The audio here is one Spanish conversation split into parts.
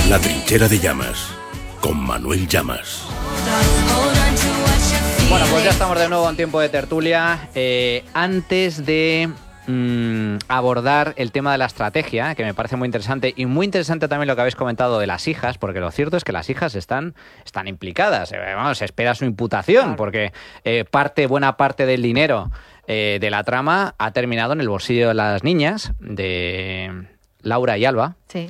La trinchera de Llamas, con Manuel Llamas. Bueno, pues ya estamos de nuevo en tiempo de tertulia. Antes de abordar el tema de la estrategia, que me parece muy interesante, y muy interesante también lo que habéis comentado de las hijas, porque lo cierto es que las hijas están implicadas. Vamos, se espera su imputación, porque buena parte del dinero de la trama ha terminado en el bolsillo de las niñas, de Laura y Alba, Sí.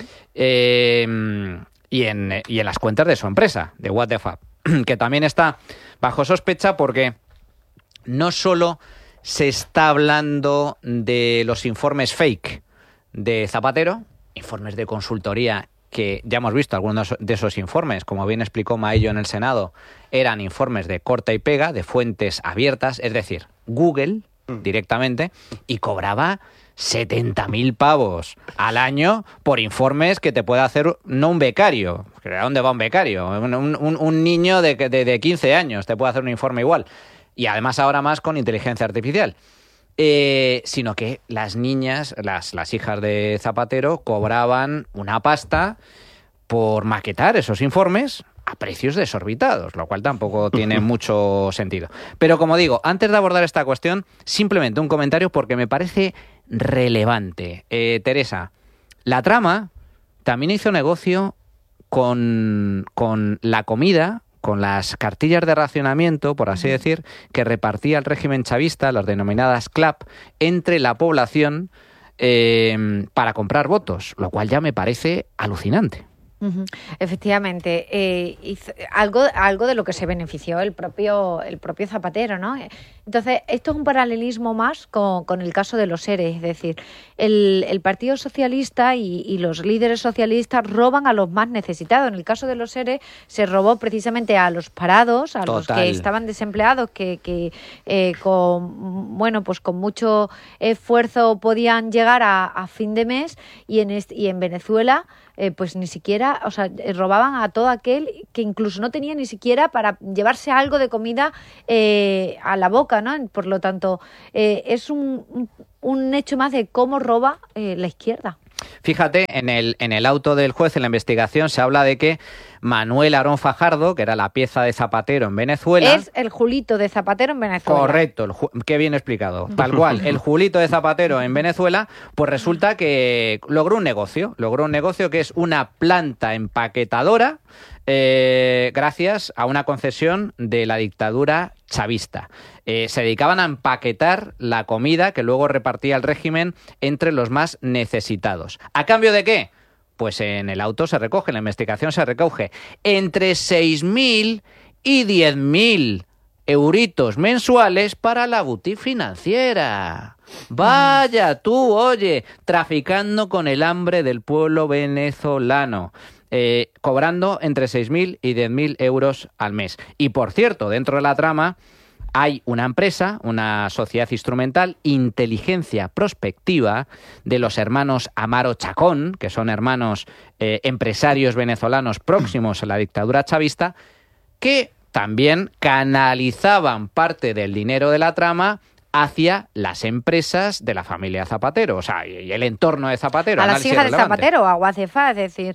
y en las cuentas de su empresa, de What the Fab, que también está bajo sospecha porque no solo se está hablando de los informes fake de Zapatero, informes de consultoría que ya hemos visto algunos de esos informes, como bien explicó Maello en el Senado, eran informes de corta y pega, de fuentes abiertas, es decir, Google directamente, y cobraba 70.000 pavos al año por informes que te puede hacer no un becario. ¿A dónde va un becario? Un niño de 15 años te puede hacer un informe igual. Y además ahora más con inteligencia artificial. Sino que las niñas, las hijas de Zapatero, cobraban una pasta por maquetar esos informes a precios desorbitados, lo cual tampoco tiene mucho sentido. Pero como digo, antes de abordar esta cuestión, simplemente un comentario porque me parece relevante. Teresa, la trama también hizo negocio con la comida, con las cartillas de racionamiento, por así decir, que repartía el régimen chavista, las denominadas CLAP, entre la población para comprar votos, lo cual ya me parece alucinante. Efectivamente, algo de lo que se benefició el propio Zapatero, ¿no? Entonces, esto es un paralelismo más con el caso de los ERE, es decir, el Partido Socialista y los líderes socialistas roban a los más necesitados. En el caso de los ERE se robó precisamente a los parados, a los que estaban desempleados, que con mucho esfuerzo podían llegar a fin de mes, y en Venezuela pues ni siquiera, o sea, robaban a todo aquel que incluso no tenía ni siquiera para llevarse algo de comida a la boca, ¿no? Por lo tanto, es un hecho más de cómo roba la izquierda. Fíjate, en el auto del juez, en la investigación, se habla de que Manuel Aarón Fajardo, que era la pieza de Zapatero en Venezuela... Es el Julito de Zapatero en Venezuela. Correcto, qué bien explicado. Tal cual, el Julito de Zapatero en Venezuela, pues resulta que logró un negocio que es una planta empaquetadora gracias a una concesión de la dictadura chavista. Se dedicaban a empaquetar la comida que luego repartía el régimen entre los más necesitados. ¿A cambio de qué? Pues en el auto se recoge, en la investigación se recoge entre 6.000 y 10.000 euritos mensuales para la boutique financiera. Vaya tú, oye, traficando con el hambre del pueblo venezolano. Cobrando entre 6.000 y 10.000 euros al mes. Y por cierto, dentro de la trama hay una empresa, una sociedad instrumental, Inteligencia Prospectiva, de los hermanos Amaro Chacón, que son hermanos empresarios venezolanos próximos a la dictadura chavista, que también canalizaban parte del dinero de la trama hacia las empresas de la familia Zapatero, o sea, y el entorno de Zapatero. A las hijas de Zapatero, a What the Fab, es decir,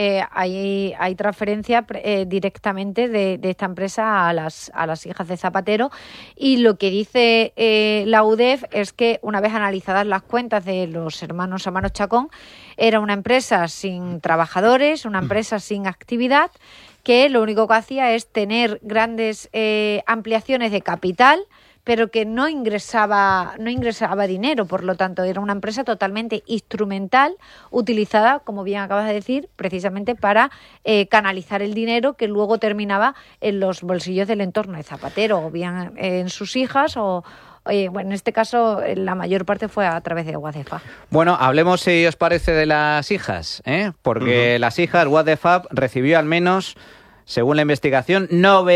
hay transferencia directamente de esta empresa a las hijas de Zapatero, y lo que dice la UDEF es que una vez analizadas las cuentas de los hermanos Amaro Chacón, era una empresa sin trabajadores, una empresa sin actividad, que lo único que hacía es tener grandes ampliaciones de capital, pero que no ingresaba dinero. Por lo tanto, era una empresa totalmente instrumental, utilizada, como bien acabas de decir, precisamente para canalizar el dinero que luego terminaba en los bolsillos del entorno de Zapatero, o bien en sus hijas, bueno, en este caso la mayor parte fue a través de What the Fab. Bueno, hablemos, si os parece, de las hijas, porque las hijas, What the Fab recibió al menos, según la investigación,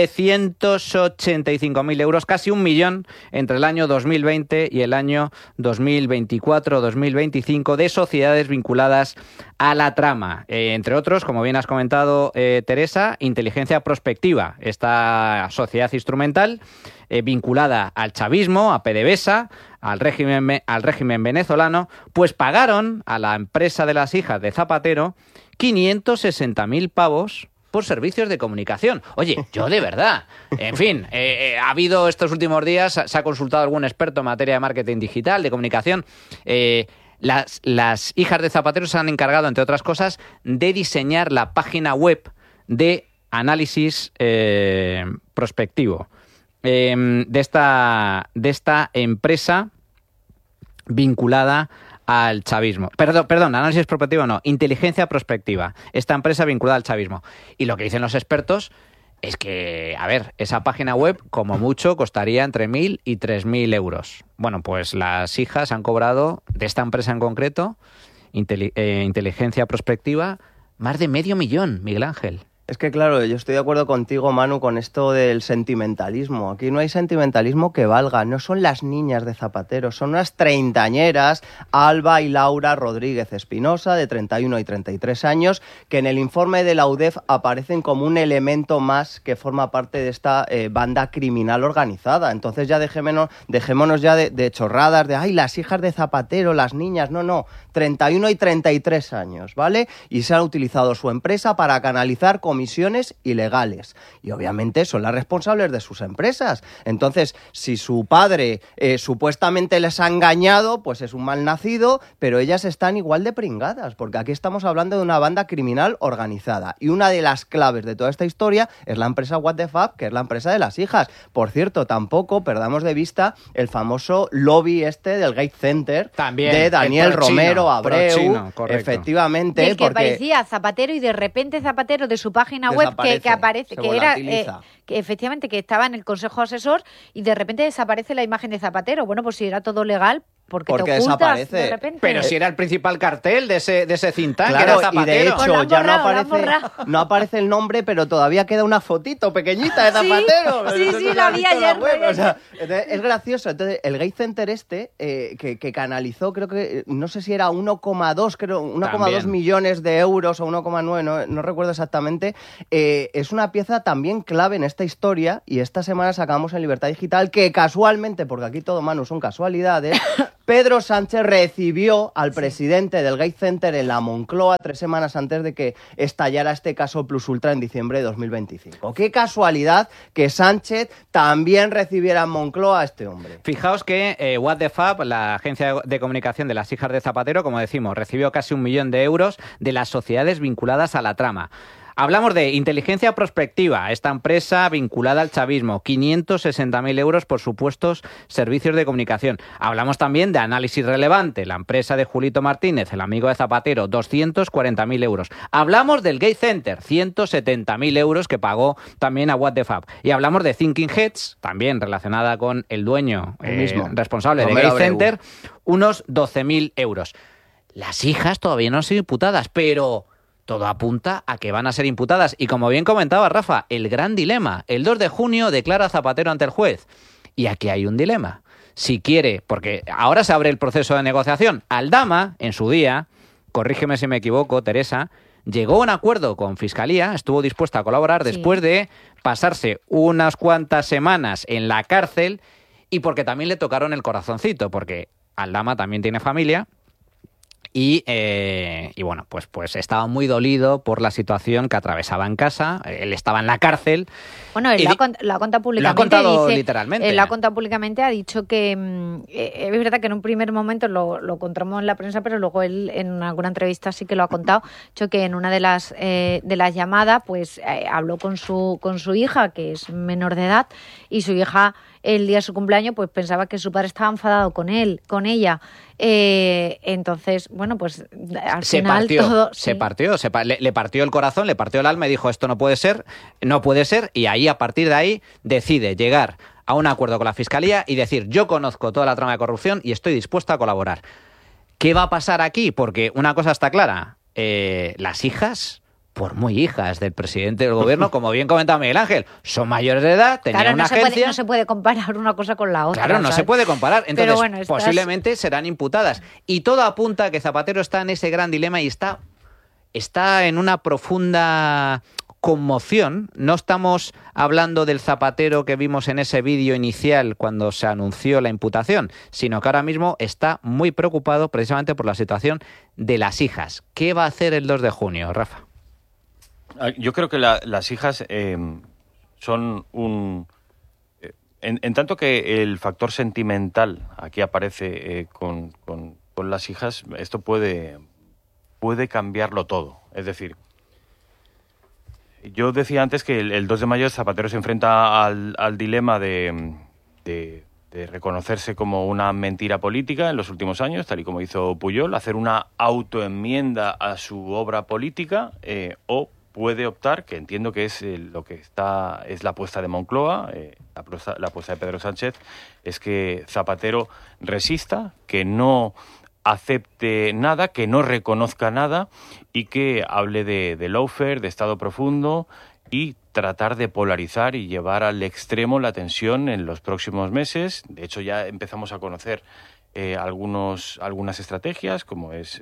985.000 euros, casi 1 millón, entre el año 2020 y el año 2024-2025 de sociedades vinculadas a la trama. Entre otros, como bien has comentado, Teresa, Inteligencia Prospectiva, esta sociedad instrumental vinculada al chavismo, a PDVSA, al régimen venezolano, pues pagaron a la empresa de las hijas de Zapatero 560.000 pavos por servicios de comunicación. Oye, yo de verdad. En fin, ha habido estos últimos días, se ha consultado algún experto en materia de marketing digital, de comunicación. Las hijas de Zapatero se han encargado, entre otras cosas, de diseñar la página web de análisis prospectivo de esta empresa vinculada al chavismo. Perdón, análisis prospectivo no, inteligencia prospectiva. Esta empresa vinculada al chavismo. Y lo que dicen los expertos es que, a ver, esa página web, como mucho, costaría entre 1.000 y 3.000 euros. Bueno, pues las hijas han cobrado, de esta empresa en concreto, inteligencia prospectiva, más de 500.000, Miguel Ángel. Es que claro, yo estoy de acuerdo contigo, Manu, con esto del sentimentalismo. Aquí no hay sentimentalismo que valga. No son las niñas de Zapatero, son unas treintañeras, Alba y Laura Rodríguez Espinosa, de 31 y 33 años, que en el informe de la UDEF aparecen como un elemento más que forma parte de esta banda criminal organizada. Entonces ya dejémonos ya de chorradas, de ay, las hijas de Zapatero, las niñas. No, 31 y 33 años, ¿vale? Y se ha utilizado su empresa para canalizar comisiones ilegales. Y obviamente son las responsables de sus empresas. Entonces, si su padre supuestamente les ha engañado, pues es un malnacido, pero ellas están igual de pringadas, porque aquí estamos hablando de una banda criminal organizada. Y una de las claves de toda esta historia es la empresa What the Fuck, que es la empresa de las hijas. Por cierto, tampoco perdamos de vista el famoso lobby del Gate Center también, de Daniel Romero Abreu, correcto. Efectivamente, del que porque parecía Zapatero y de repente Zapatero de su página web que aparece, que era que efectivamente que estaba en el Consejo Asesor y de repente desaparece la imagen de Zapatero. Bueno, pues si era todo legal, porque te ocultas desaparece de repente. Pero si era el principal cartel de ese think tank, claro, que era Zapatero. Y de hecho Pues ya no aparece el nombre, pero todavía queda una fotito pequeñita de Zapatero. Sí, la vi ayer. O sea, es gracioso. Entonces, el Gate Center que canalizó, creo que, no sé si era 1,2 millones de euros o 1,9, no recuerdo exactamente, es una pieza también clave en esta historia, y esta semana sacamos en Libertad Digital que casualmente, porque aquí todo, Manu, son casualidades, Pedro Sánchez recibió al presidente del Gate Center en la Moncloa 3 semanas antes de que estallara este caso Plus Ultra en diciembre de 2025. Qué casualidad que Sánchez también recibiera en Moncloa a este hombre. Fijaos que What the Fab, la agencia de comunicación de las hijas de Zapatero, como decimos, recibió casi 1 millón de euros de las sociedades vinculadas a la trama. Hablamos de inteligencia prospectiva, esta empresa vinculada al chavismo, 560.000 euros por supuestos servicios de comunicación. Hablamos también de análisis relevante, la empresa de Julito Martínez, el amigo de Zapatero, 240.000 euros. Hablamos del Gate Center, 170.000 euros que pagó también a What the Fab. Y hablamos de Thinking Heads, también relacionada con el dueño responsable de Gate Center, unos 12.000 euros. Las hijas todavía no han sido imputadas, pero todo apunta a que van a ser imputadas. Y como bien comentaba Rafa, el gran dilema. El 2 de junio declara Zapatero ante el juez. Y aquí hay un dilema. Si quiere, porque ahora se abre el proceso de negociación. Aldama, en su día, corrígeme si me equivoco, Teresa, llegó a un acuerdo con Fiscalía, estuvo dispuesta a colaborar después de pasarse unas cuantas semanas en la cárcel y porque también le tocaron el corazoncito, porque Aldama también tiene familia. Y bueno, pues estaba muy dolido por la situación que atravesaba en casa. Él estaba en la cárcel. Bueno, él lo ha contado públicamente. Lo ha contado literalmente. Él lo ha contado públicamente, ha dicho que es verdad que en un primer momento lo encontramos en la prensa, pero luego él en alguna entrevista sí que lo ha contado. Ha dicho que en una de las llamadas pues habló con su hija, que es menor de edad, y su hija el día de su cumpleaños pues pensaba que su padre estaba enfadado con ella. Entonces, bueno, pues al final todo... Le partió el corazón, le partió el alma y dijo esto no puede ser, y ahí a partir de ahí decide llegar a un acuerdo con la Fiscalía y decir yo conozco toda la trama de corrupción y estoy dispuesta a colaborar. ¿Qué va a pasar aquí? Porque una cosa está clara, las hijas, por muy hijas del presidente del gobierno, como bien comentaba Miguel Ángel, son mayores de edad, tenían una agencia... No se puede comparar una cosa con la otra. Claro, no se puede comparar. Entonces, bueno, posiblemente serán imputadas. Y todo apunta a que Zapatero está en ese gran dilema y está en una profunda conmoción. No estamos hablando del Zapatero que vimos en ese vídeo inicial cuando se anunció la imputación, sino que ahora mismo está muy preocupado precisamente por la situación de las hijas. ¿Qué va a hacer el 2 de junio, Rafa? Yo creo que las hijas son un... En tanto que el factor sentimental aquí aparece con las hijas, esto puede cambiarlo todo. Es decir, yo decía antes que el 2 de mayo Zapatero se enfrenta al dilema de reconocerse como una mentira política en los últimos años, tal y como hizo Pujol, hacer una autoenmienda a su obra política, o puede optar, que entiendo que es lo que es la apuesta de Moncloa, la apuesta de Pedro Sánchez, es que Zapatero resista, que no acepte nada, que no reconozca nada y que hable de lawfare, de Estado profundo y tratar de polarizar y llevar al extremo la tensión en los próximos meses. De hecho, ya empezamos a conocer algunas estrategias, como es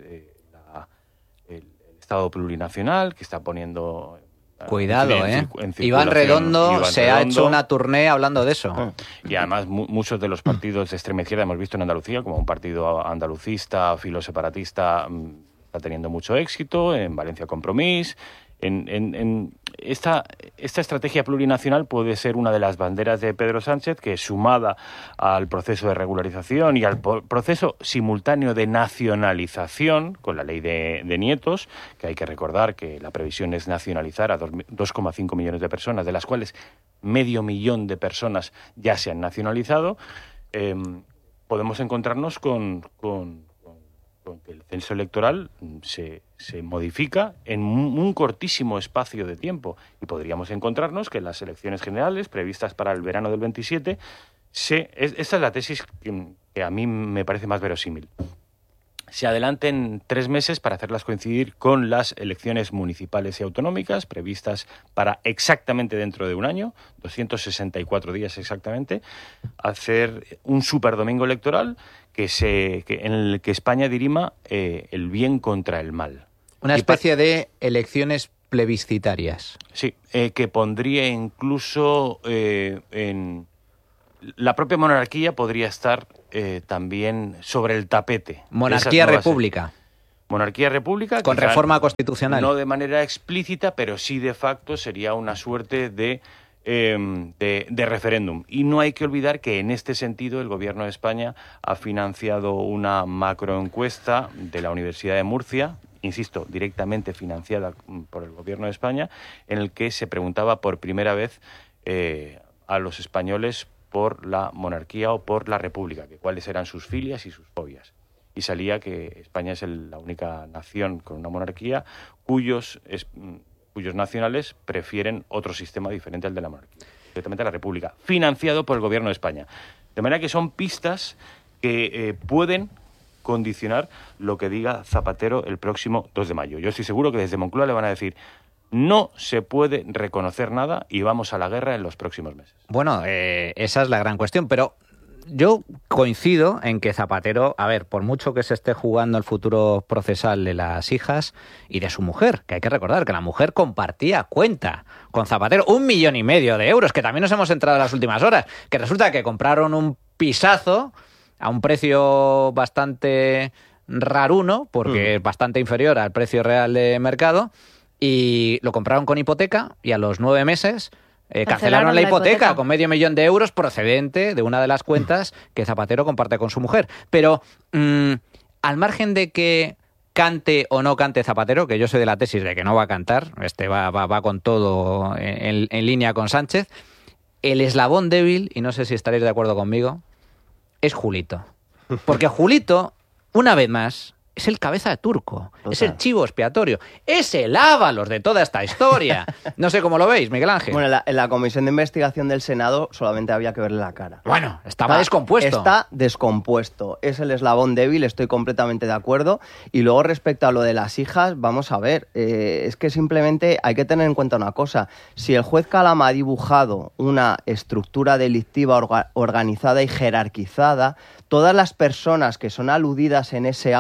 el Estado plurinacional, que está poniendo... Cuidado, Iván Redondo se ha hecho una tournée hablando de eso. Y además muchos de los partidos de extrema izquierda hemos visto en Andalucía, como un partido andalucista, filoseparatista, está teniendo mucho éxito, en Valencia Compromís. Esta estrategia plurinacional puede ser una de las banderas de Pedro Sánchez, que sumada al proceso de regularización y al proceso simultáneo de nacionalización con la ley de nietos, que hay que recordar que la previsión es nacionalizar a 2,5 millones de personas, de las cuales 500.000 de personas ya se han nacionalizado, podemos encontrarnos con que el censo electoral se modifica en un cortísimo espacio de tiempo y podríamos encontrarnos que en las elecciones generales previstas para el verano del 27, esta es la tesis que a mí me parece más verosímil. Se adelanten 3 meses para hacerlas coincidir con las elecciones municipales y autonómicas previstas para exactamente dentro de un año, 264 días exactamente, hacer un superdomingo electoral en el que España dirima el bien contra el mal. Una especie de elecciones plebiscitarias. Sí, que pondría incluso en... La propia monarquía podría estar también sobre el tapete. Monarquía-república. Monarquía-república. Con reforma constitucional. No de manera explícita, pero sí de facto sería una suerte de referéndum. Y no hay que olvidar que en este sentido el Gobierno de España ha financiado una macroencuesta de la Universidad de Murcia, insisto, directamente financiada por el Gobierno de España, en el que se preguntaba por primera vez a los españoles por la monarquía o por la república, que cuáles eran sus filias y sus fobias. Y salía que España es la única nación con una monarquía cuyos nacionales prefieren otro sistema diferente al de la monarquía, directamente la república, financiado por el Gobierno de España. De manera que son pistas que pueden condicionar lo que diga Zapatero el próximo 2 de mayo. Yo estoy seguro que desde Moncloa le van a decir: no se puede reconocer nada y vamos a la guerra en los próximos meses. Bueno, esa es la gran cuestión, pero yo coincido en que Zapatero, a ver, por mucho que se esté jugando el futuro procesal de las hijas y de su mujer, que hay que recordar que la mujer compartía cuenta con Zapatero 1,5 millones de euros, que también nos hemos entrado en las últimas horas, que resulta que compraron un pisazo a un precio bastante raruno, porque es bastante inferior al precio real de mercado, y lo compraron con hipoteca y a los 9 meses cancelaron la hipoteca con 500.000 de euros procedente de una de las cuentas que Zapatero comparte con su mujer. Pero al margen de que cante o no cante Zapatero, que yo soy de la tesis de que no va a cantar, va con todo en línea con Sánchez, el eslabón débil, y no sé si estaréis de acuerdo conmigo, es Julito. Porque Julito, una vez más, es el cabeza de turco, es el chivo expiatorio, es el Ábalos de toda esta historia. No sé cómo lo veis, Miguel Ángel. Bueno, en la comisión de investigación del Senado solamente había que verle la cara. Bueno, estaba descompuesto. Está descompuesto, es el eslabón débil, estoy completamente de acuerdo. Y luego respecto a lo de las hijas, vamos a ver, es que simplemente hay que tener en cuenta una cosa. Si el juez Calama ha dibujado una estructura delictiva organizada y jerarquizada, todas las personas que son aludidas en ese auto de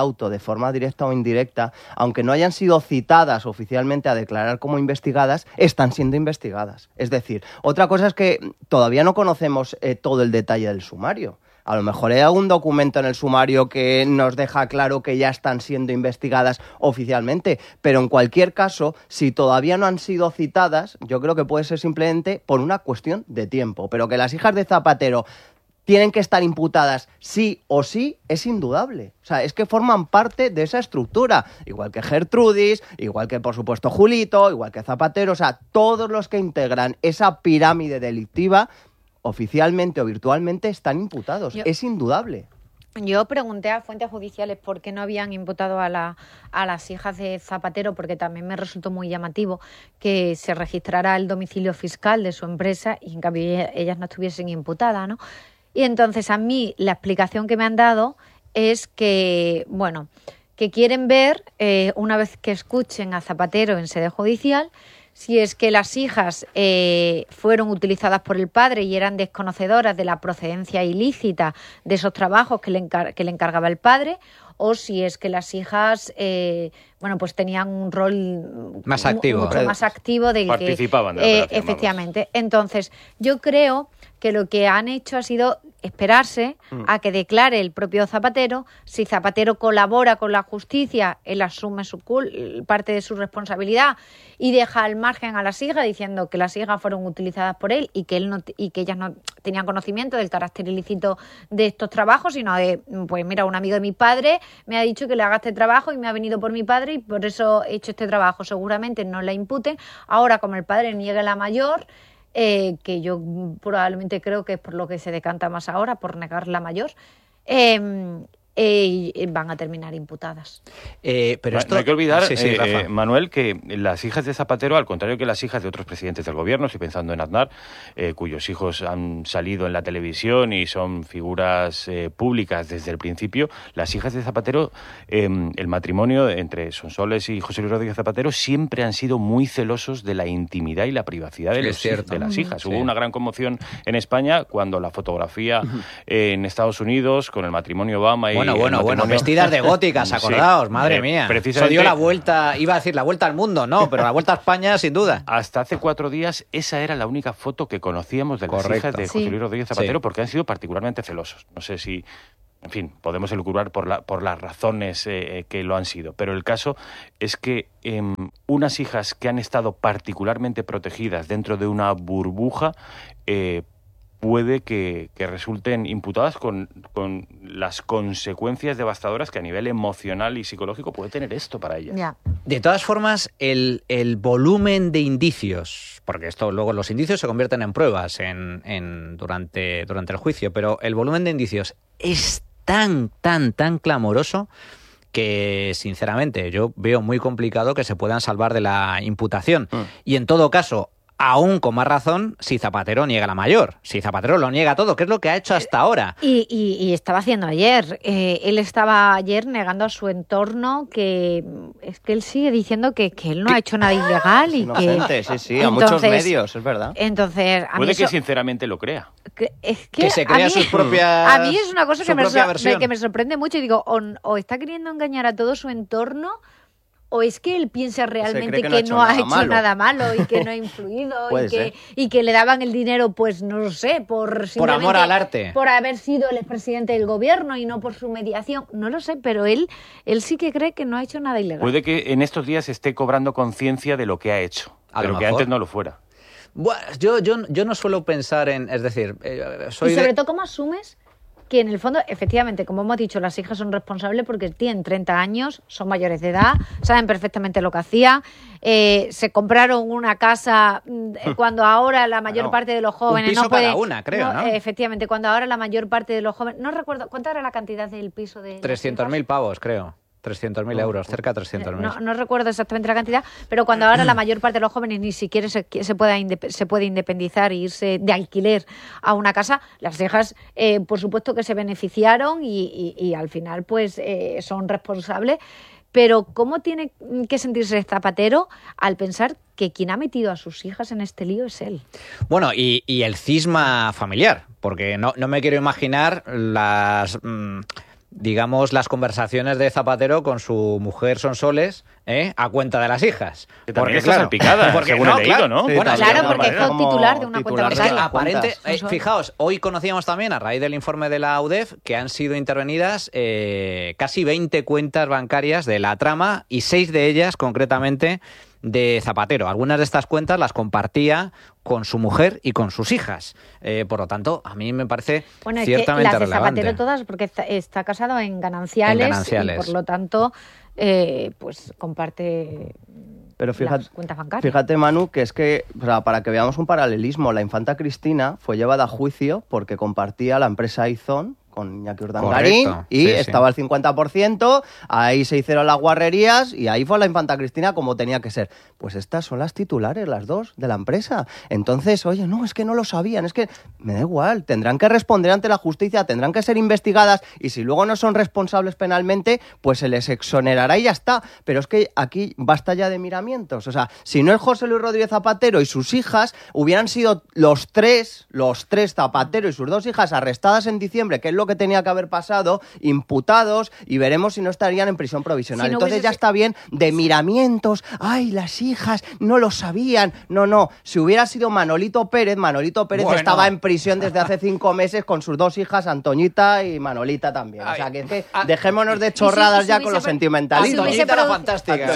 forma directa o indirecta, aunque no hayan sido citadas oficialmente a declarar como investigadas, están siendo investigadas. Es decir, otra cosa es que todavía no conocemos todo el detalle del sumario. A lo mejor hay algún documento en el sumario que nos deja claro que ya están siendo investigadas oficialmente, pero en cualquier caso, si todavía no han sido citadas, yo creo que puede ser simplemente por una cuestión de tiempo. Pero que las hijas de Zapatero tienen que estar imputadas sí o sí es indudable. O sea, es que forman parte de esa estructura. Igual que Gertrudis, igual que, por supuesto, Julito, igual que Zapatero. O sea, todos los que integran esa pirámide delictiva, oficialmente o virtualmente, están imputados. Es indudable. Yo pregunté a fuentes judiciales por qué no habían imputado a las hijas de Zapatero, porque también me resultó muy llamativo que se registrara el domicilio fiscal de su empresa y en cambio ellas no estuviesen imputadas, ¿no? Y entonces a mí la explicación que me han dado es que, bueno, que quieren ver, una vez que escuchen a Zapatero en sede judicial, si es que las hijas fueron utilizadas por el padre y eran desconocedoras de la procedencia ilícita de esos trabajos que le encargaba el padre, o si es que las hijas, pues tenían un rol más activo, mucho más activo del participaban que de la operación, efectivamente. Entonces, yo creo que lo que han hecho ha sido esperarse a que declare el propio Zapatero. Si Zapatero colabora con la justicia, él asume parte de su responsabilidad y deja al margen a las hijas, diciendo que las hijas fueron utilizadas por él y que ellas no tenían conocimiento del carácter ilícito de estos trabajos, sino de, pues mira, un amigo de mi padre me ha dicho que le haga este trabajo y me ha venido por mi padre y por eso he hecho este trabajo. Seguramente no la imputen. Ahora, como el padre niega la mayor, que yo probablemente creo que es por lo que se decanta más ahora, por negar la mayor, van a terminar imputadas. Pero esto... No hay que olvidar, Rafa. Manuel, que las hijas de Zapatero, al contrario que las hijas de otros presidentes del gobierno, estoy pensando en Aznar, cuyos hijos han salido en la televisión y son figuras públicas desde el principio, las hijas de Zapatero, el matrimonio entre Sonsoles y José Luis Rodríguez Zapatero siempre han sido muy celosos de la intimidad y la privacidad de las hijas. Sí. Hubo una gran conmoción en España cuando la fotografía en Estados Unidos con el matrimonio Obama y Bueno, vestidas de góticas, acordaos, madre mía. Eso dio la vuelta, iba a decir la vuelta al mundo, no, pero la vuelta a España sin duda. Hasta hace 4 días esa era la única foto que conocíamos de las hijas de José Luis Rodríguez Zapatero, porque han sido particularmente celosos. No sé si, en fin, podemos elucubrar por las razones que lo han sido, pero el caso es que unas hijas que han estado particularmente protegidas dentro de una burbuja puede que resulten imputadas con las consecuencias devastadoras que a nivel emocional y psicológico puede tener esto para ellas. Ya. De todas formas, el volumen de indicios, porque esto luego los indicios se convierten en pruebas durante el juicio, pero el volumen de indicios es tan clamoroso que, sinceramente, yo veo muy complicado que se puedan salvar de la imputación. Y en todo caso, aún con más razón si Zapatero niega la mayor. Si Zapatero lo niega todo, que es lo que ha hecho hasta ahora. Y estaba haciendo ayer. Él estaba ayer negando a su entorno que es que él sigue diciendo que él no ha hecho nada ilegal. Y inocente, que, sí, a muchos medios, es verdad. Entonces, puede que sinceramente lo crea. Que se crea sus propias. A mí es una cosa que me sorprende mucho y digo, o está queriendo engañar a todo su entorno, o es que él piensa realmente que no ha hecho nada malo y que no ha influido y que le daban el dinero, pues no lo sé, por amor al arte, por haber sido el expresidente del gobierno y no por su mediación, no lo sé, pero él sí que cree que no ha hecho nada ilegal. Puede que en estos días esté cobrando conciencia de lo que ha hecho, pero que antes no lo fuera. Bueno, yo no suelo pensar en, es decir, y sobre todo, ¿cómo asumes que en el fondo, efectivamente, como hemos dicho, las hijas son responsables porque tienen 30 años, son mayores de edad, saben perfectamente lo que hacían, se compraron una casa cuando ahora la mayor parte de los jóvenes un piso no puede... cada una, creo, ¿no? Efectivamente, cuando ahora la mayor parte de los jóvenes... No recuerdo, ¿cuánta era la cantidad del piso de...? 300.000 pavos, creo. 300.000 euros, cerca de 300.000. No recuerdo exactamente la cantidad, pero cuando ahora la mayor parte de los jóvenes ni siquiera se puede independizar e irse de alquiler a una casa, las hijas, por supuesto que se beneficiaron y al final pues son responsables. Pero ¿cómo tiene que sentirse Zapatero al pensar que quien ha metido a sus hijas en este lío es él? Bueno, y el cisma familiar, porque no me quiero imaginar digamos, las conversaciones de Zapatero con su mujer Sonsoles, a cuenta de las hijas. Que también está salpicada, según he leído, ¿no? Sí, Bueno, Claro, porque fue titular de una cuenta Es que bancaria. fijaos, hoy conocíamos también, a raíz del informe de la UDEF, que han sido intervenidas casi 20 cuentas bancarias de la trama y 6 de ellas, concretamente, de Zapatero. Algunas de estas cuentas las compartía con su mujer y con sus hijas. Por lo tanto, a mí me parece ciertamente las de relevante. Zapatero todas, porque está casado en gananciales. Y por lo tanto, pues comparte Pero las cuentas bancarias. fíjate, Manu, que es que, o sea, para que veamos un paralelismo, la infanta Cristina fue llevada a juicio porque compartía la empresa Izon con Iñaki Urdangarín. Correcto, y sí, estaba al 50%, ahí se hicieron las guarrerías y ahí fue la infanta Cristina como tenía que ser. Pues estas son las titulares, las dos, de la empresa. Entonces, oye, no, es que no lo sabían, es que me da igual, tendrán que responder ante la justicia, tendrán que ser investigadas y si luego no son responsables penalmente, pues se les exonerará y ya está. Pero es que aquí basta ya de miramientos. O sea, si no es José Luis Rodríguez Zapatero y sus hijas, hubieran sido los tres Zapatero y sus 2 hijas arrestadas en diciembre, que es lo que tenía que haber pasado, imputados, y veremos si no estarían en prisión provisional. Si no Entonces hubiese- ya está bien de miramientos, ay, las hijas no lo sabían. No, si hubiera sido Manolito Pérez Bueno. estaba en prisión desde hace 5 meses con sus 2 hijas, Antoñita y Manolita también. O sea, que es que dejémonos de chorradas y ya si con los hubiese- sentimentalismos. hubiese Antoñita era produ- fantástica.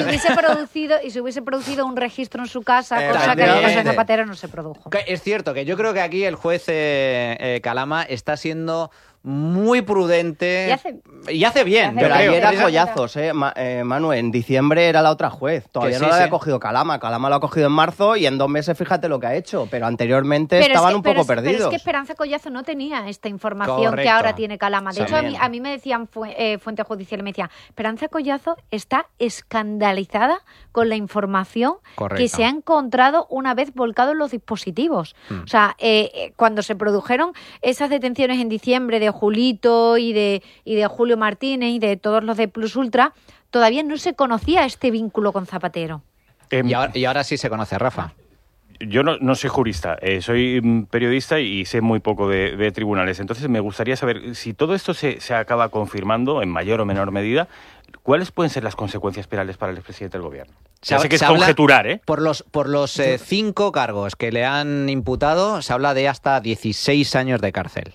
Si hubiese producido un registro en su casa, cosa que en el caso de Efectivamente. Zapatero no se produjo. Es cierto que yo creo que aquí el juez Calama está siendo muy prudente Y hace bien, Pero yo Pero creo. ayer era Precisamente- collazos, Manu. En diciembre era la otra juez. Todavía Que no sí, la había sí. cogido Calama. Calama lo ha cogido en marzo y en 2 meses fíjate lo que ha hecho. Pero anteriormente Pero estaban es que- un poco pero es- perdidos. Pero es que Esperanza Collazo no tenía esta información Correcto. que ahora tiene Calama. De hecho, También. a mí me decían fuentes judiciales, me decían, Esperanza Collazo está escandalizada con la información Correcto. que se ha encontrado una vez volcado en los dispositivos. O sea, cuando se produjeron esas detenciones en diciembre de Julito y de Julio Martínez y de todos los de Plus Ultra, todavía no se conocía este vínculo con Zapatero. Y ahora sí se conoce, Rafa. Yo no soy jurista, soy periodista y sé muy poco de tribunales. Entonces me gustaría saber si todo esto se acaba confirmando en mayor o menor medida, ¿cuáles pueden ser las consecuencias penales para el expresidente del gobierno? Ya sé que es habla- conjeturar, ¿eh? Por los 5 cargos que le han imputado, se habla de hasta 16 años de cárcel.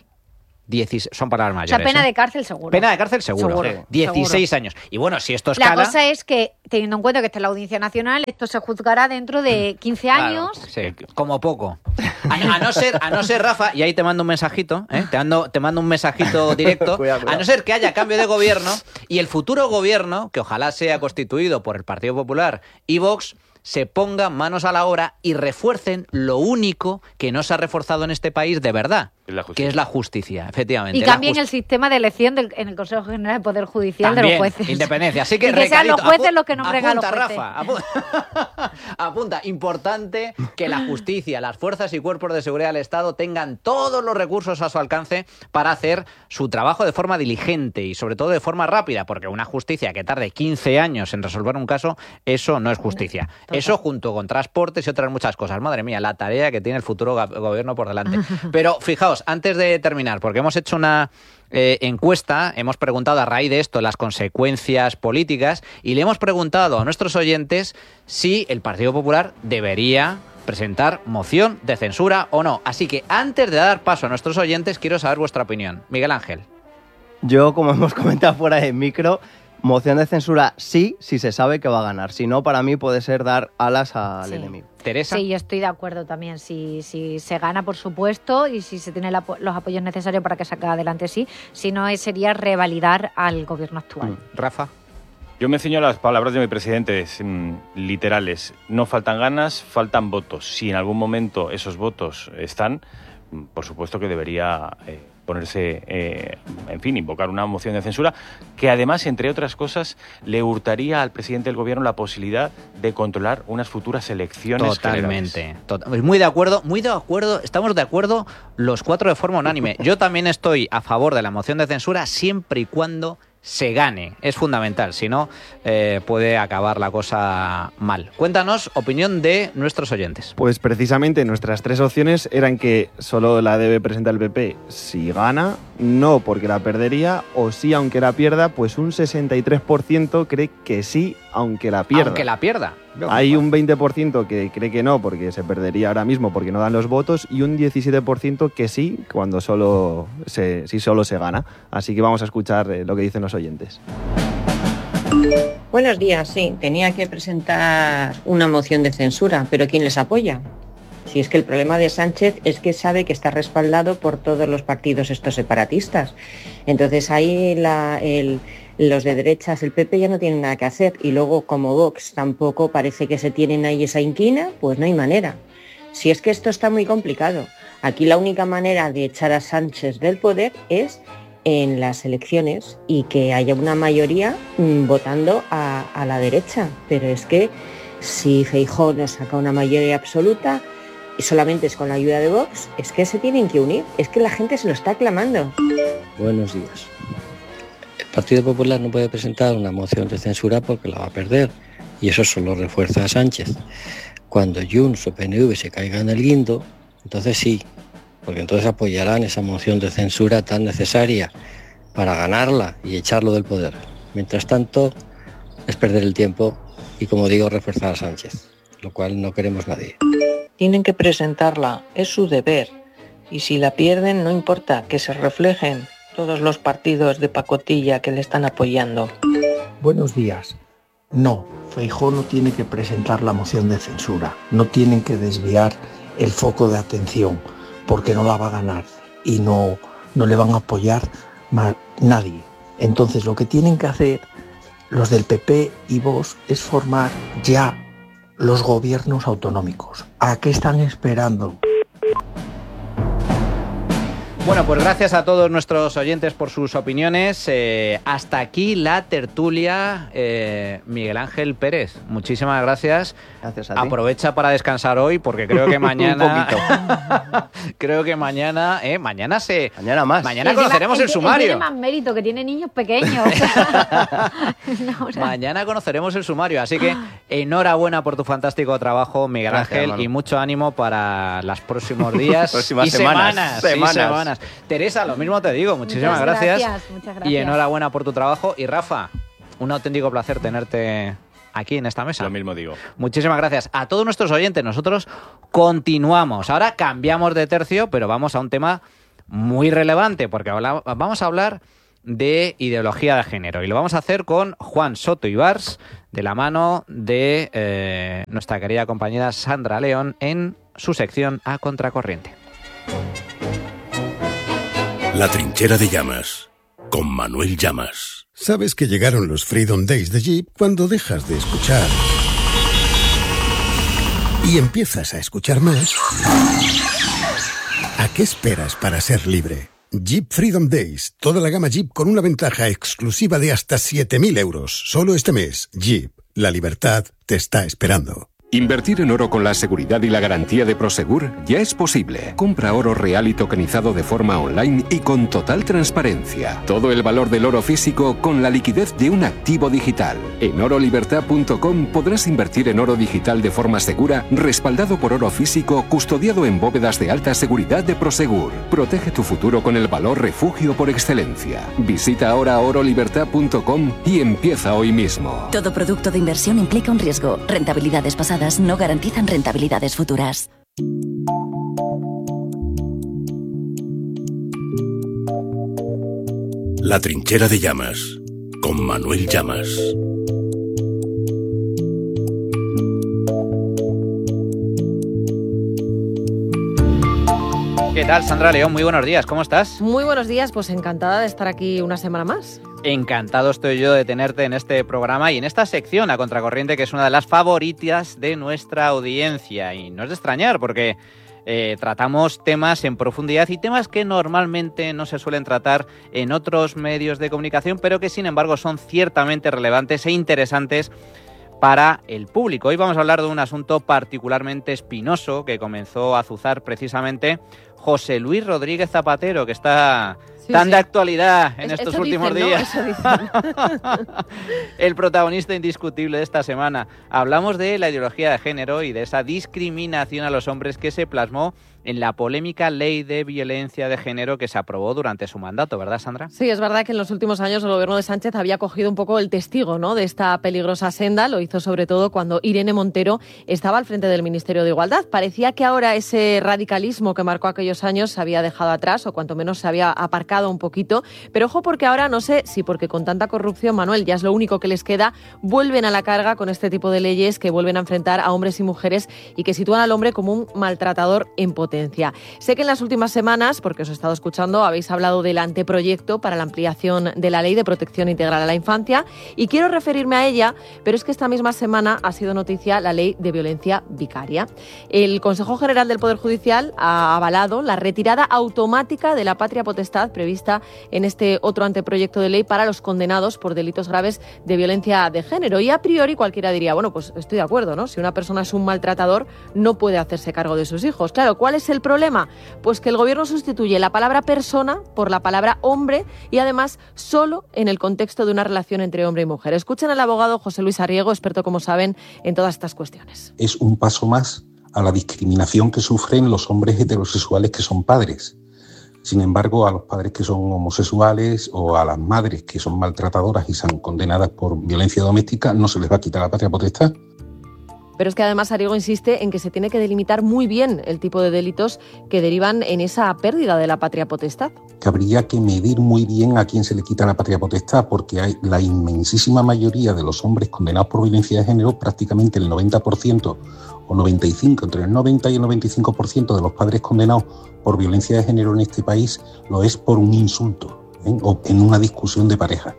Son palabras O mayores. sea, pena ¿eh? de cárcel seguro. Pena de cárcel seguro. Seguro, 16 seguro. años. Y bueno, si esto La escala... cosa es que, teniendo en cuenta que está en la Audiencia Nacional, esto se juzgará dentro de 15 Claro, años. sí, como poco. A no ser, Rafa, y ahí te mando un mensajito, te mando un mensajito directo, Cuidado. a no ser que haya cambio de gobierno y el futuro gobierno, que ojalá sea constituido por el Partido Popular y Vox, se pongan manos a la obra y refuercen lo único que no se ha reforzado en este país de verdad, La justicia. que es la justicia, efectivamente. Y la cambien justi- el sistema de elección en el Consejo General del Poder Judicial de También, los jueces. independencia. Así que, y que sean los recadito, jueces los que nombren a los apunta, jueces. Rafa, apunta. Importante que la justicia, las fuerzas y cuerpos de seguridad del Estado tengan todos los recursos a su alcance para hacer su trabajo de forma diligente y sobre todo de forma rápida, porque una justicia que tarde 15 años en resolver un caso, eso no es justicia. Total. Eso junto con transportes y otras muchas cosas. Madre mía, la tarea que tiene el futuro gobierno por delante. Pero fijaos, antes de terminar, porque hemos hecho una encuesta, hemos preguntado a raíz de esto las consecuencias políticas y le hemos preguntado a nuestros oyentes si el Partido Popular debería presentar moción de censura o no. Así que antes de dar paso a nuestros oyentes, quiero saber vuestra opinión. Miguel Ángel. Yo, como hemos comentado fuera de micro, moción de censura sí, si se sabe que va a ganar. Si no, para mí puede ser dar alas al Sí. enemigo. Teresa. Sí, yo estoy de acuerdo también. Si se gana, por supuesto, y si se tienen los apoyos necesarios para que salga adelante, sí. Si no, sería revalidar al gobierno actual. Rafa. Yo me ciño a las palabras de mi presidente, literales. No faltan ganas, faltan votos. Si en algún momento esos votos están, por supuesto que debería ponerse, en fin, invocar una moción de censura, que además, entre otras cosas, le hurtaría al presidente del gobierno la posibilidad de controlar unas futuras elecciones generales. Totalmente. Muy de acuerdo, estamos de acuerdo los 4 de forma unánime. Yo también estoy a favor de la moción de censura siempre y cuando se gane. Es fundamental, si no, puede acabar la cosa mal. Cuéntanos, opinión de nuestros oyentes. Pues precisamente nuestras 3 opciones eran que solo la debe presentar el PP si gana, no porque la perdería, o sí aunque la pierda, pues un 63% cree que sí aunque la pierda. Aunque la pierda. Hay un 20% que cree que no porque se perdería ahora mismo porque no dan los votos, y un 17% que sí cuando solo se gana. Así que vamos a escuchar lo que dicen los oyentes. Buenos días, sí, tenía que presentar una moción de censura, pero ¿quién les apoya? Si es que el problema de Sánchez es que sabe que está respaldado por todos los partidos estos separatistas. Entonces ahí los de derechas, el PP, ya no tienen nada que hacer, y luego como Vox tampoco parece que se tienen ahí esa inquina, pues no hay manera. Si es que esto está muy complicado. Aquí la única manera de echar a Sánchez del poder es en las elecciones y que haya una mayoría votando a la derecha. Pero es que si Feijóo no saca una mayoría absoluta y solamente es con la ayuda de Vox, es que se tienen que unir, es que la gente se lo está clamando. Buenos días. El Partido Popular no puede presentar una moción de censura porque la va a perder, y eso solo refuerza a Sánchez. Cuando Junts o PNV se caigan en el guindo, entonces sí, porque entonces apoyarán esa moción de censura tan necesaria para ganarla y echarlo del poder. Mientras tanto, es perder el tiempo y, como digo, refuerzar a Sánchez, lo cual no queremos nadie. Tienen que presentarla, es su deber, y si la pierden no importa, que se reflejen todos los partidos de pacotilla que le están apoyando. Buenos días. No, Feijóo no tiene que presentar la moción de censura, no tienen que desviar el foco de atención, porque no la va a ganar y no le van a apoyar nadie. Entonces lo que tienen que hacer los del PP y Vox es formar ya los gobiernos autonómicos. ¿A qué están esperando? Bueno, pues gracias a todos nuestros oyentes por sus opiniones. Hasta aquí la tertulia. Miguel Ángel Pérez, muchísimas gracias. Gracias a ti. Aprovecha para descansar hoy porque creo que mañana... creo que mañana más. Mañana conoceremos el sumario. Tiene más mérito, que tiene niños pequeños. Mañana conoceremos el sumario, así que enhorabuena por tu fantástico trabajo, Miguel Gracias, Ángel, Manu. y mucho ánimo para los próximos días Próximas y semanas. semanas. Teresa, lo mismo te digo, muchísimas gracias. Muchas gracias. Y enhorabuena por tu trabajo. Y Rafa, un auténtico placer tenerte aquí en esta mesa. Lo mismo digo. Muchísimas gracias a todos nuestros oyentes. Nosotros continuamos. Ahora cambiamos de tercio, pero vamos a un tema muy relevante, porque vamos a hablar de ideología de género. Y lo vamos a hacer con Juan Soto Ibars, de la mano de nuestra querida compañera Sandra León, en su sección A Contracorriente. La trinchera de Llamas, con Manuel Llamas. Sabes que llegaron los Freedom Days de Jeep cuando dejas de escuchar y empiezas a escuchar más. ¿A qué esperas para ser libre? Jeep Freedom Days, toda la gama Jeep con una ventaja exclusiva de hasta 7.000 euros. Solo este mes, Jeep, la libertad te está esperando. Invertir en oro con la seguridad y la garantía de Prosegur ya es posible. Compra oro real y tokenizado de forma online y con total transparencia. Todo el valor del oro físico con la liquidez de un activo digital. En orolibertad.com podrás invertir en oro digital de forma segura, respaldado por oro físico, custodiado en bóvedas de alta seguridad de Prosegur. Protege tu futuro con el valor refugio por excelencia. Visita ahora orolibertad.com y empieza hoy mismo. Todo producto de inversión implica un riesgo. Rentabilidades pasadas no garantizan rentabilidades futuras. La trinchera de Llamas, con Manuel Llamas. ¿Qué tal, Sandra León? Muy buenos días, ¿cómo estás? Muy buenos días, pues encantada de estar aquí una semana más. Encantado estoy yo de tenerte en este programa y en esta sección A Contracorriente, que es una de las favoritas de nuestra audiencia. Y no es de extrañar, porque tratamos temas en profundidad y temas que normalmente no se suelen tratar en otros medios de comunicación, pero que sin embargo son ciertamente relevantes e interesantes para el público. Hoy vamos a hablar de un asunto particularmente espinoso que comenzó a azuzar precisamente José Luis Rodríguez Zapatero, que está Tan de actualidad en estos eso últimos dicen, ¿no? días. Eso dicen. El protagonista indiscutible de esta semana. Hablamos de la ideología de género y de esa discriminación a los hombres que se plasmó en la polémica ley de violencia de género que se aprobó durante su mandato, ¿verdad, Sandra? Sí, es verdad que en los últimos años el gobierno de Sánchez había cogido un poco el testigo, ¿no?, de esta peligrosa senda. Lo hizo sobre todo cuando Irene Montero estaba al frente del Ministerio de Igualdad. Parecía que ahora ese radicalismo que marcó aquellos años se había dejado atrás, o cuanto menos se había aparcado un poquito. Pero ojo, porque ahora, no sé si porque con tanta corrupción, Manuel, ya es lo único que les queda, vuelven a la carga con este tipo de leyes que vuelven a enfrentar a hombres y mujeres y que sitúan al hombre como un maltratador en potencia. Sé que en las últimas semanas, porque os he estado escuchando, habéis hablado del anteproyecto para la ampliación de la Ley de Protección Integral a la Infancia y quiero referirme a ella, pero es que esta misma semana ha sido noticia la Ley de Violencia Vicaria. El Consejo General del Poder Judicial ha avalado la retirada automática de la patria potestad prevista en este otro anteproyecto de ley para los condenados por delitos graves de violencia de género. Y a priori cualquiera diría, bueno, pues estoy de acuerdo, ¿no? Si una persona es un maltratador, no puede hacerse cargo de sus hijos. Claro, ¿cuál es el problema? Pues que el gobierno sustituye la palabra persona por la palabra hombre y además solo en el contexto de una relación entre hombre y mujer. Escuchen al abogado José Luis Arriego, experto, como saben, en todas estas cuestiones. Es un paso más a la discriminación que sufren los hombres heterosexuales que son padres. Sin embargo, a los padres que son homosexuales o a las madres que son maltratadoras y son condenadas por violencia doméstica no se les va a quitar la patria potestad. Pero es que además Arriego insiste en que se tiene que delimitar muy bien el tipo de delitos que derivan en esa pérdida de la patria potestad. Que habría que medir muy bien a quién se le quita la patria potestad, porque hay la inmensísima mayoría de los hombres condenados por violencia de género, prácticamente el 90% o 95%, entre el 90 y el 95% de los padres condenados por violencia de género en este país lo es por un insulto, o en una discusión de pareja.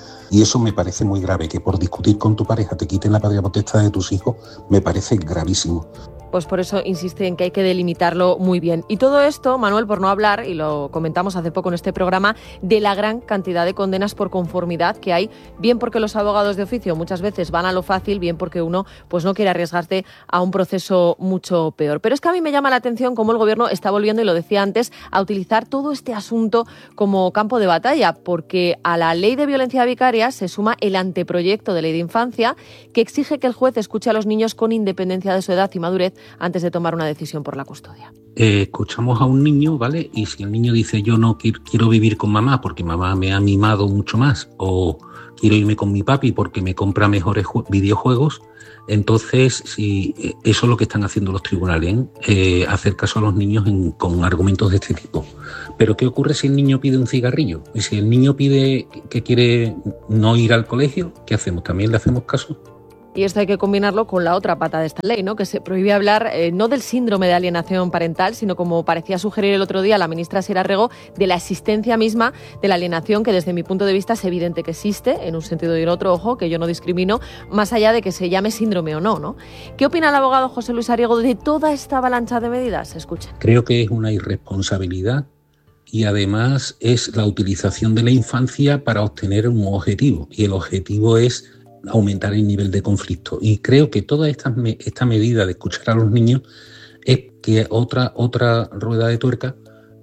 Y eso me parece muy grave, que por discutir con tu pareja te quiten la patria potestad de tus hijos, me parece gravísimo. Pues por eso insiste en que hay que delimitarlo muy bien. Y todo esto, Manuel, por no hablar, y lo comentamos hace poco en este programa, de la gran cantidad de condenas por conformidad que hay, bien porque los abogados de oficio muchas veces van a lo fácil, bien porque uno pues no quiere arriesgarse a un proceso mucho peor. Pero es que a mí me llama la atención cómo el gobierno está volviendo, y lo decía antes, a utilizar todo este asunto como campo de batalla, porque a la ley de violencia vicaria se suma el anteproyecto de ley de infancia que exige que el juez escuche a los niños con independencia de su edad y madurez antes de tomar una decisión por la custodia. Escuchamos a un niño, ¿vale? Y si el niño dice yo no quiero vivir con mamá porque mamá me ha mimado mucho más, o quiero irme con mi papi porque me compra mejores videojuegos, entonces si eso es lo que están haciendo los tribunales, hacer caso a los niños con argumentos de este tipo. Pero ¿qué ocurre si el niño pide un cigarrillo? Y si el niño pide que quiere no ir al colegio, ¿qué hacemos? ¿También le hacemos caso? Y esto hay que combinarlo con la otra pata de esta ley, ¿no? Que se prohíbe hablar no del síndrome de alienación parental, sino, como parecía sugerir el otro día la ministra Sierra Rego, de la existencia misma de la alienación, que desde mi punto de vista es evidente que existe, en un sentido y en otro, ojo, que yo no discrimino, más allá de que se llame síndrome o no, ¿no? ¿Qué opina el abogado José Luis Arriego de toda esta avalancha de medidas? Escuchen. Creo que es una irresponsabilidad y además es la utilización de la infancia para obtener un objetivo, y el objetivo es aumentar el nivel de conflicto. Y creo que toda esta medida de escuchar a los niños es que otra rueda de tuerca,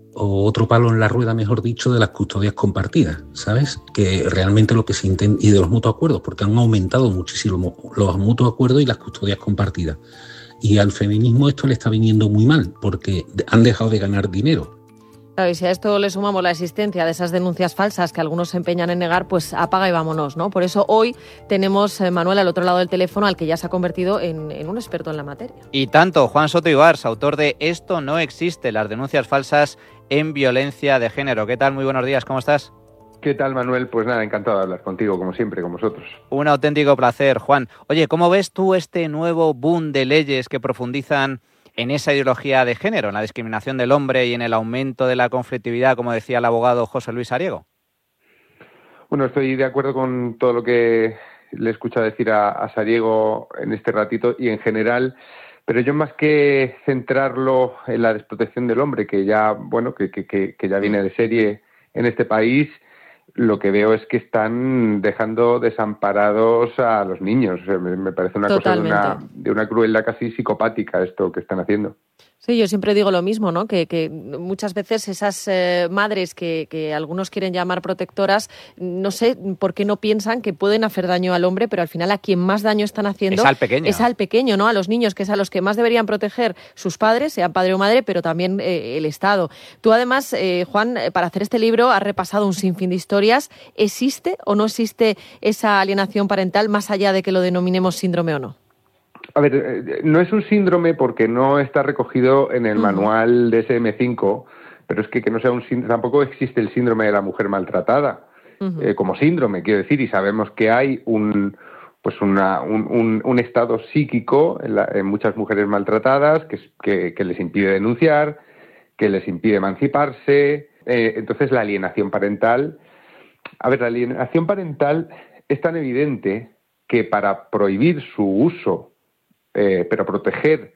o otro palo en la rueda, mejor dicho, de las custodias compartidas, ¿sabes? Que realmente lo que se intenta, y de los mutuos acuerdos, porque han aumentado muchísimo los mutuos acuerdos y las custodias compartidas. Y al feminismo esto le está viniendo muy mal, porque han dejado de ganar dinero. Claro, y si a esto le sumamos la existencia de esas denuncias falsas que algunos se empeñan en negar, pues apaga y vámonos, ¿no? Por eso hoy tenemos, Manuel, al otro lado del teléfono, al que ya se ha convertido en un experto en la materia. Y tanto, Juan Soto Ibars, autor de Esto no existe, las denuncias falsas en violencia de género. ¿Qué tal? Muy buenos días, ¿cómo estás? ¿Qué tal, Manuel? Pues nada, encantado de hablar contigo, como siempre, con vosotros. Un auténtico placer, Juan. Oye, ¿cómo ves tú este nuevo boom de leyes que profundizan en esa ideología de género, en la discriminación del hombre y en el aumento de la conflictividad, como decía el abogado José Luis Arriego? Bueno, estoy de acuerdo con todo lo que le he escuchado decir a Sariego en este ratito y en general, pero yo, más que centrarlo en la desprotección del hombre, que ya, bueno, que ya viene de serie en este país, lo que veo es que están dejando desamparados a los niños. Me parece una cosa de una crueldad casi psicopática esto que están haciendo. Sí, yo siempre digo lo mismo, ¿no? Que muchas veces esas madres que algunos quieren llamar protectoras, no sé por qué no piensan que pueden hacer daño al hombre, pero al final a quien más daño están haciendo es al pequeño, ¿no? A los niños, que es a los que más deberían proteger sus padres, sean padre o madre, pero también el Estado. Tú además, Juan, para hacer este libro has repasado un sinfín de historias. ¿Existe o no existe esa alienación parental más allá de que lo denominemos síndrome o no? A ver, no es un síndrome porque no está recogido en el manual DSM-5, pero es que no sea un síndrome, tampoco existe el síndrome de la mujer maltratada como síndrome, quiero decir, y sabemos que hay un estado psíquico en muchas mujeres maltratadas que les impide denunciar, que les impide emanciparse. Entonces la alienación parental es tan evidente que para prohibir su uso, pero proteger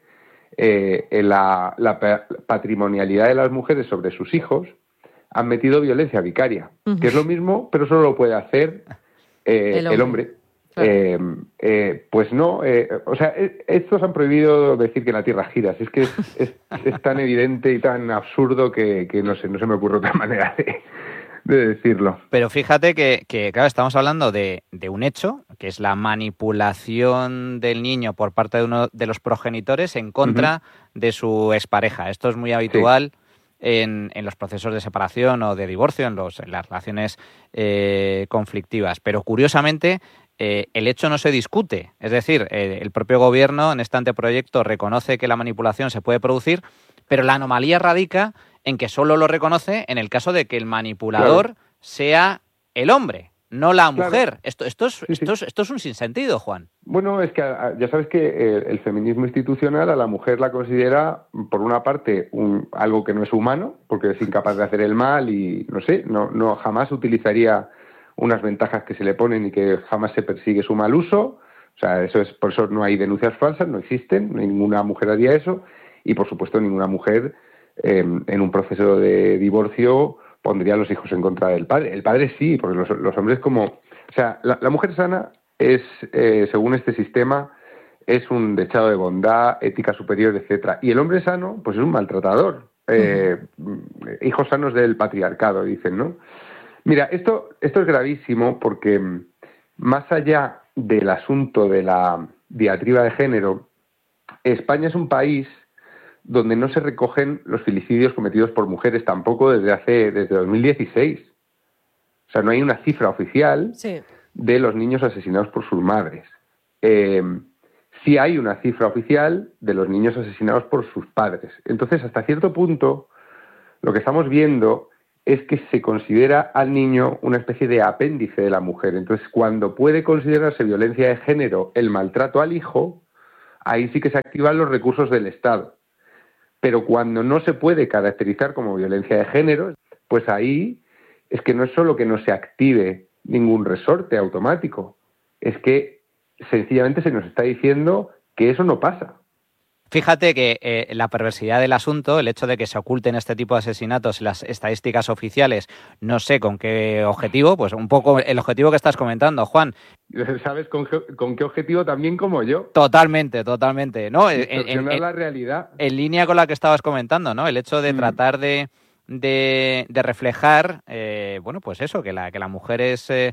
la patrimonialidad de las mujeres sobre sus hijos, han metido violencia vicaria, que es lo mismo, pero solo lo puede hacer el hombre. Claro. Pues no, estos han prohibido decir que la Tierra gira. Es que es tan evidente y tan absurdo que no se me ocurre otra manera de decirlo. Pero fíjate que claro, estamos hablando de un hecho, que es la manipulación del niño por parte de uno de los progenitores en contra de su expareja. Esto es muy habitual en los procesos de separación o de divorcio, en las relaciones conflictivas. Pero curiosamente, el hecho no se discute. Es decir, el propio gobierno en este anteproyecto reconoce que la manipulación se puede producir, pero la anomalía radica en que solo lo reconoce en el caso de que el manipulador sea el hombre, no la mujer. Esto es un sinsentido, Juan. Bueno, es que ya sabes que el feminismo institucional a la mujer la considera, por una parte, algo que no es humano, porque es incapaz de hacer el mal y, no jamás utilizaría unas ventajas que se le ponen y que jamás se persigue su mal uso. O sea, por eso no hay denuncias falsas, no existen, ninguna mujer haría eso, y por supuesto ninguna mujer en un proceso de divorcio pondría a los hijos en contra del padre. El padre sí, porque los hombres la mujer sana es, según este sistema, es un dechado de bondad, ética superior, etcétera. Y el hombre sano, pues es un maltratador. Hijos sanos del patriarcado, dicen, ¿no? Mira, esto es gravísimo porque más allá del asunto de la diatriba de género, España es un país donde no se recogen los filicidios cometidos por mujeres tampoco desde 2016. O sea, no hay una cifra oficial de los niños asesinados por sus madres. Sí hay una cifra oficial de los niños asesinados por sus padres. Entonces, hasta cierto punto, lo que estamos viendo es que se considera al niño una especie de apéndice de la mujer. Entonces, cuando puede considerarse violencia de género el maltrato al hijo, ahí sí que se activan los recursos del Estado. Pero cuando no se puede caracterizar como violencia de género, pues ahí es que no es solo que no se active ningún resorte automático, es que sencillamente se nos está diciendo que eso no pasa. Fíjate que la perversidad del asunto, el hecho de que se oculten este tipo de asesinatos en las estadísticas oficiales, no sé con qué objetivo, pues un poco el objetivo que estás comentando, Juan. ¿Sabes con qué objetivo? También como yo. Totalmente. ¿No? Distorsionar la realidad. En línea con la que estabas comentando, ¿no? El hecho de tratar de reflejar, pues eso, que la mujer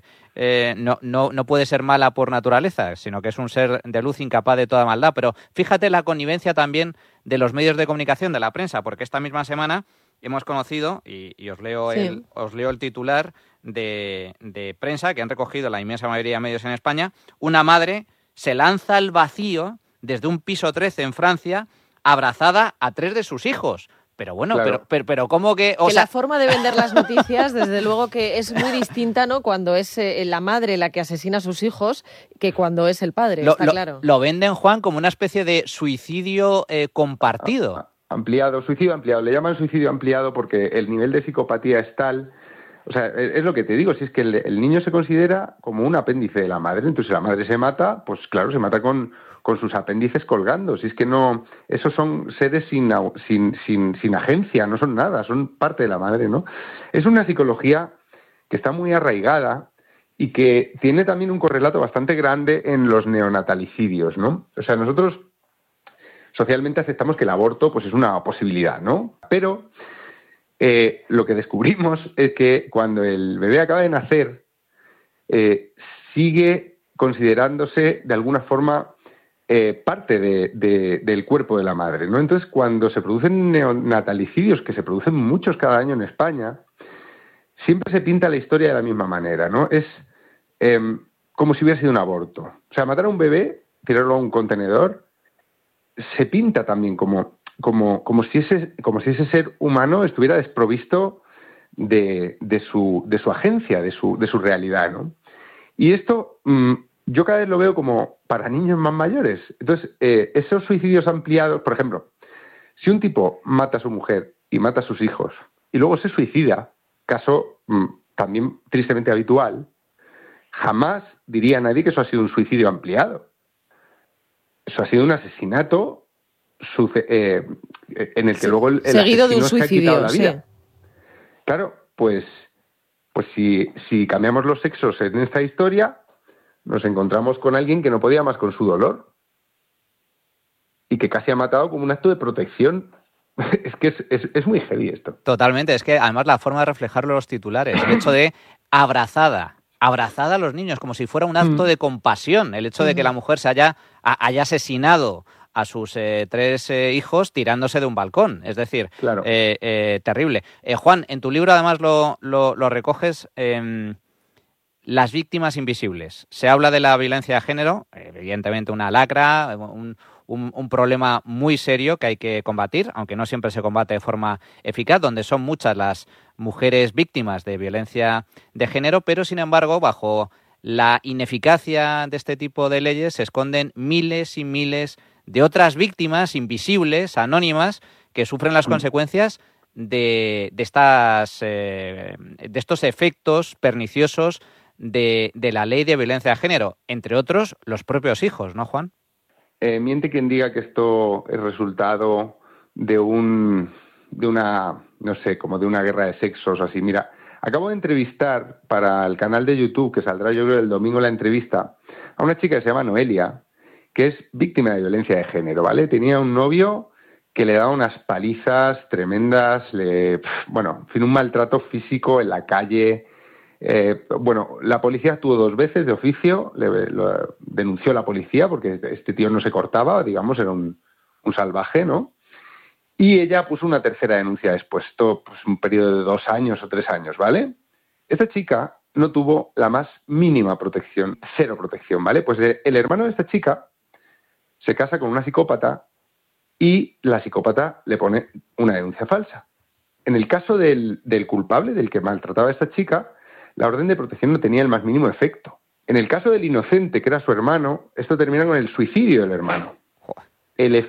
no puede ser mala por naturaleza, sino que es un ser de luz incapaz de toda maldad. Pero fíjate la connivencia también de los medios de comunicación, de la prensa, porque esta misma semana hemos conocido, y os leo el titular de prensa que han recogido la inmensa mayoría de medios en España: una madre se lanza al vacío desde un piso 13 en Francia, abrazada a 3 de sus hijos. Pero bueno, claro. pero ¿cómo que...? La forma de vender las noticias, desde luego que es muy distinta, ¿no? Cuando es la madre la que asesina a sus hijos que cuando es el padre, está claro. Lo venden, Juan, como una especie de suicidio compartido. Ampliado, suicidio ampliado. Le llaman suicidio ampliado porque el nivel de psicopatía es tal... O sea, es lo que te digo, si es que el niño se considera como un apéndice de la madre, entonces si la madre se mata, pues claro, se mata con sus apéndices colgando. Si es que no, esos son seres sin agencia, no son nada, son parte de la madre, ¿no? Es una psicología que está muy arraigada y que tiene también un correlato bastante grande en los neonatalicidios, ¿no? O sea, nosotros socialmente aceptamos que el aborto pues es una posibilidad, ¿no? Pero lo que descubrimos es que cuando el bebé acaba de nacer, sigue considerándose de alguna forma parte del cuerpo de la madre, ¿no? Entonces, cuando se producen neonatalicidios, que se producen muchos cada año en España, siempre se pinta la historia de la misma manera, ¿no? Es como si hubiera sido un aborto. O sea, matar a un bebé, tirarlo a un contenedor, se pinta también como si ese ser humano estuviera desprovisto de su agencia, de su realidad, ¿no? Y esto yo cada vez lo veo como para niños más mayores. Entonces, esos suicidios ampliados, por ejemplo, si un tipo mata a su mujer y mata a sus hijos y luego se suicida, caso también tristemente habitual, jamás diría nadie que eso ha sido un suicidio ampliado. Eso ha sido un asesinato en el que luego el seguido de un suicidio, la vida. Claro, pues si cambiamos los sexos en esta historia, nos encontramos con alguien que no podía más con su dolor y que casi ha matado como un acto de protección. Es que es muy heavy esto. Totalmente, es que además la forma de reflejarlo en los titulares, el hecho de abrazada a los niños, como si fuera un acto de compasión, el hecho de que la mujer se haya asesinado a sus 3 hijos tirándose de un balcón, es decir, claro. Terrible. Juan, en tu libro además lo recoges, las víctimas invisibles. Se habla de la violencia de género, evidentemente una lacra, un problema muy serio que hay que combatir, aunque no siempre se combate de forma eficaz, donde son muchas las mujeres víctimas de violencia de género, pero sin embargo, bajo la ineficacia de este tipo de leyes se esconden miles y miles de otras víctimas invisibles, anónimas, que sufren las consecuencias de estos efectos perniciosos de la ley de violencia de género, entre otros los propios hijos, ¿no, Juan? Miente quien diga que esto es resultado de una guerra de sexos, así. Mira, acabo de entrevistar para el canal de YouTube, que saldrá yo creo el domingo la entrevista, a una chica que se llama Noelia, que es víctima de violencia de género, ¿vale? Tenía un novio que le daba unas palizas tremendas, un maltrato físico en la calle. La policía actuó 2 veces de oficio, lo denunció la policía porque este tío no se cortaba, digamos, era un salvaje, ¿no? Y ella puso una tercera denuncia después, todo pues, un periodo de 2 años o 3 años, ¿vale? Esta chica no tuvo la más mínima protección, 0 protección, ¿vale? Pues el hermano de esta chica se casa con una psicópata y la psicópata le pone una denuncia falsa. En el caso del culpable, del que maltrataba a esta chica, la orden de protección no tenía el más mínimo efecto. En el caso del inocente, que era su hermano, esto termina con el suicidio del hermano. El